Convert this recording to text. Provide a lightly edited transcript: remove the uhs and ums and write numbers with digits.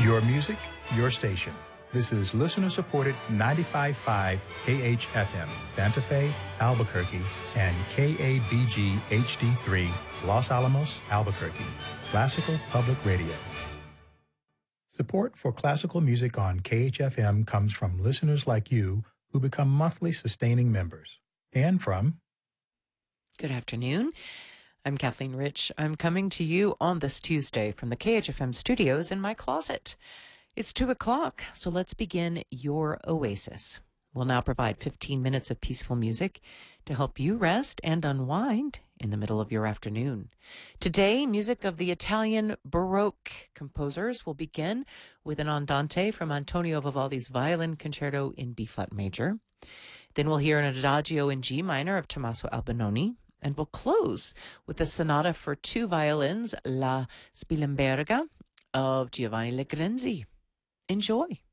Your music, your station. This is listener-supported 95.5 KHFM, Santa Fe, Albuquerque, and KABG HD3, Los Alamos, Albuquerque. Classical Public Radio. Support for classical music on KHFM comes from listeners like you who become monthly sustaining members. And from... Good afternoon. I'm Kathleen Rich. I'm coming to you on this Tuesday from the KHFM studios in my closet. It's 2 o'clock, so let's begin your oasis. We'll now provide 15 minutes of peaceful music to help you rest and unwind in the middle of your afternoon. Today, music of the Italian Baroque composers will begin with an andante from Antonio Vivaldi's Violin Concerto in B-flat major. Then we'll hear an adagio in G minor of Tommaso Albinoni, and we'll close with the sonata for 2 violins, La Spilimberga of Giovanni Legrenzi. Enjoy.